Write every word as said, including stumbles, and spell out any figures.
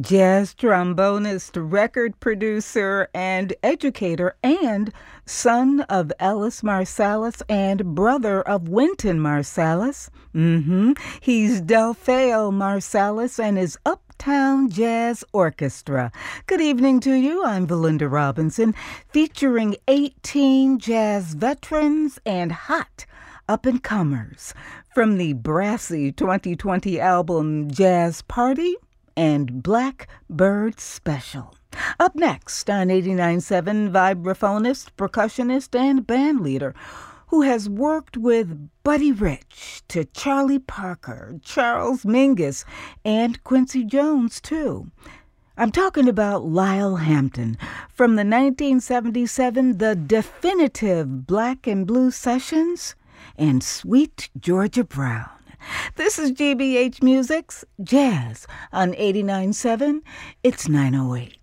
jazz trombonist, record producer, and educator, and son of Ellis Marsalis and brother of Wynton Marsalis. Mm-hmm. He's Delfeo Marsalis and his Uptown Jazz Orchestra. Good evening to you. I'm Valinda Robinson, featuring eighteen jazz veterans and hot up-and-comers from the brassy twenty twenty album Jazz Party and Blackbird Special. Up next on eighty-nine point seven, vibraphonist, percussionist, and bandleader who has worked with Buddy Rich to Charlie Parker, Charles Mingus, and Quincy Jones, too. I'm talking about Lyle Hampton from the nineteen seventy-seven The Definitive Black and Blue Sessions and Sweet Georgia Brown. This is G B H Music's Jazz on eighty-nine point seven. It's nine oh eight.